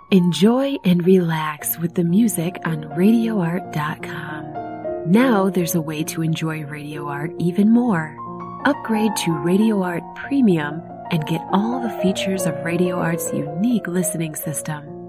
Enjoy and relax with the music on RadioArt.com. Now there's a way to enjoy Radio Art even more. Upgrade to Radio Art Premium and get all the features of Radio Art's unique listening system.